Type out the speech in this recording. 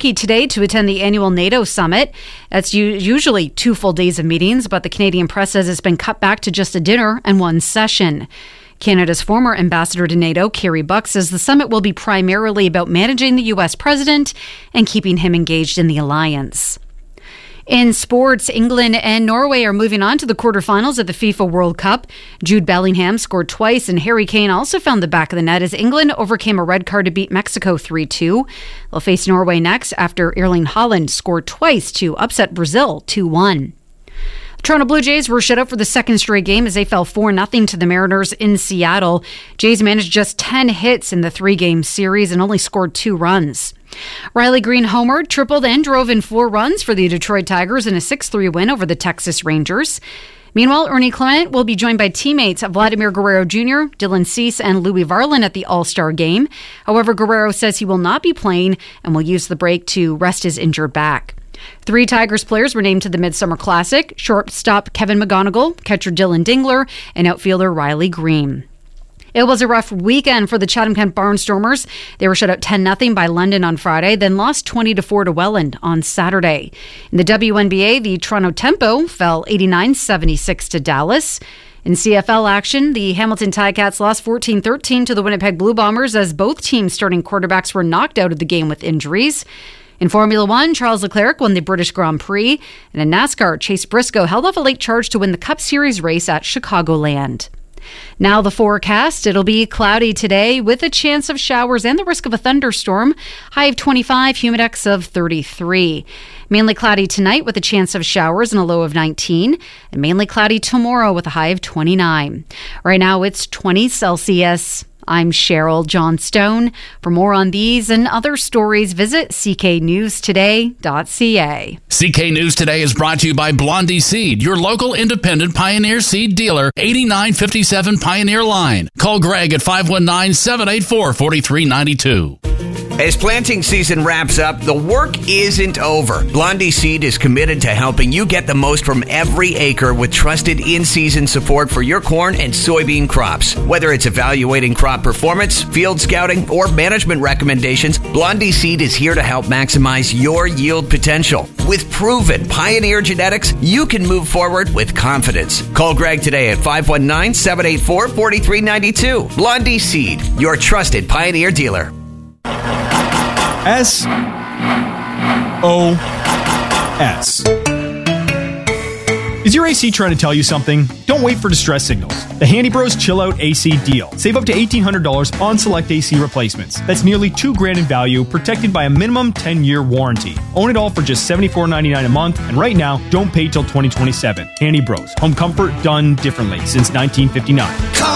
Turkey today to attend the annual NATO summit. That's usually 2 full days of meetings, but the Canadian press says it's been cut back to just a dinner and one session. Canada's former ambassador to NATO, Kerry Buck, says the summit will be primarily about managing the U.S. president and keeping him engaged in the alliance. In sports, England and Norway are moving on to the quarterfinals of the FIFA World Cup. Jude Bellingham scored twice, and Harry Kane also found the back of the net as England overcame a red card to beat Mexico 3-2. They'll face Norway next after Erling Haaland scored twice to upset Brazil 2-1. Toronto Blue Jays were shut out for the second straight game as they fell 4-0 to the Mariners in Seattle. Jays managed just 10 hits in the 3-game series and only scored 2 runs. Riley Green homered, tripled, and drove in 4 runs for the Detroit Tigers in a 6-3 win over the Texas Rangers. Meanwhile, Ernie Clement will be joined by teammates Vladimir Guerrero Jr., Dylan Cease, and Louis Varland at the All-Star game. However, Guerrero says he will not be playing and will use the break to rest his injured back. 3 Tigers players were named to the Midsummer Classic: shortstop Kevin McGonigal, catcher Dylan Dingler, and outfielder Riley Green. It was a rough weekend for the Chatham-Kent Barnstormers. They were shut out 10-0 by London on Friday, then lost 20-4 to Welland on Saturday. In the WNBA, the Toronto Tempo fell 89-76 to Dallas. In CFL action, the Hamilton Ticats lost 14-13 to the Winnipeg Blue Bombers as both teams' starting quarterbacks were knocked out of the game with injuries. In Formula One, Charles Leclerc won the British Grand Prix, and in NASCAR, Chase Briscoe held off a late charge to win the Cup Series race at Chicagoland. Now the forecast. It'll be cloudy today with a chance of showers and the risk of a thunderstorm. High of 25, humidex of 33. Mainly cloudy tonight with a chance of showers and a low of 19. And mainly cloudy tomorrow with a high of 29. Right now it's 20 Celsius. I'm Cheryl Johnstone. For more on these and other stories, visit cknewstoday.ca. CK News Today is brought to you by Blondie Seed, your local independent Pioneer Seed dealer, 8957 Pioneer Line. Call Greg at 519-784-4392. As planting season wraps up, the work isn't over. Blondie Seed is committed to helping you get the most from every acre with trusted in-season support for your corn and soybean crops. Whether it's evaluating crop performance, field scouting, or management recommendations, Blondie Seed is here to help maximize your yield potential. With proven Pioneer genetics, you can move forward with confidence. Call Greg today at 519-784-4392. Blondie Seed, your trusted Pioneer dealer. SOS. Is your AC trying to tell you something? Don't wait for distress signals. The Handy Bros Chill Out AC deal. Save up to $1,800 on select AC replacements. That's nearly $2,000 in value, protected by a minimum 10-year warranty. Own it all for just $74.99 a month, and right now, don't pay till 2027. Handy Bros. Home comfort done differently since 1959.